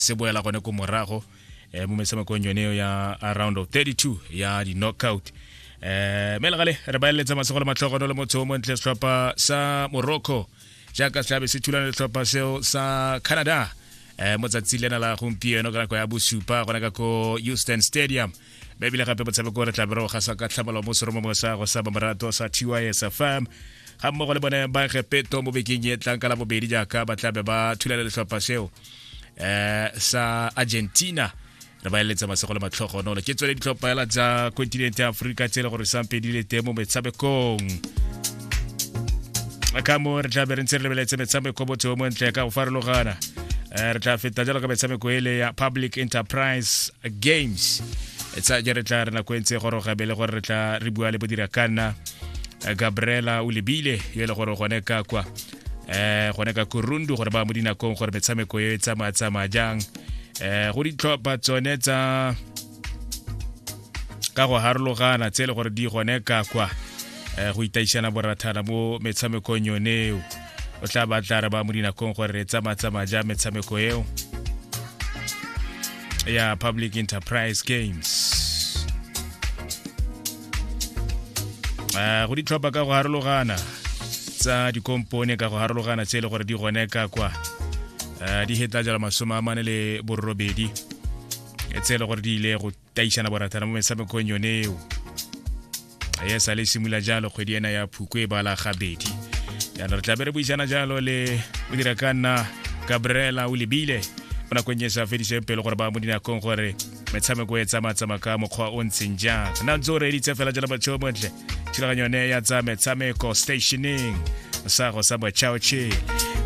se boela gone ko morago mo metshamekong yone ya round of 32 ya di knockout melagale re ba eletsa masego le matlhogono le motho mo ntle setlhopha sa Morocco jaaka tlabe se thulana le setlhopha seo sa Canada mo tsatsi lena la gompieno ka nako ya bosupa gona ka ko Houston Stadium bebile gape motshameko re tlabe re go gasa ka tlhabalo mo seromo mo sa go sa bamarato sa TYS FM ga mmogo le bone ba gepeto mo bekeng e tlang ka la bobedi jaaka ba tlabe ba thulana le setlhopha seo sa Argentina re ba eletsa masego le matlhogono le ke tswele ditlhopha ya tsa continent ya Africa tsele gore sampedi le temo metshamekong ka mo re tlabe re ntse re lebeletse metshameko botho mo ntle ka go farologana re tla feta jalo ka metshameko ele ya Public Enterprise Games etsa jere tla re na kwentse gore ga bele gore re tla re bua le bodira kana Gabriela Ulibile yo le gore gone ka kwa gone ka Kurundu gore ba mo dinakong gore metshameko e tsamaya jang go ditlhopha tsone tsa ka go harologana tsele gore di gone ka kwa go itaishana borathana mo metshamekong yoneo o tla batla re ba mo dinakong gore re tsamaya jang metshameko eo ya Public Enterprise Games go ditlhopha ka go harologana tsa dikompone ka go harologana tsele gore di gone ka kwa di heta jala masoma mane le borobedi etsele gore di ile go taishana borathana mo metshamekong yoneo sa le simula jalo kgwedi ena ya Phukwe ba la gabedi ya re tla bere buisana jalo le o dira kana Gabriela Ulibile bona kwenyesa fedise pele gore ba mo dinakong gore metshameko e tsamaya ka mokgwa o ntseng jang na ntse re ditse fela jala batho bontle tshilaganyone ya tsa metshameko stationing sa go sa ba chao che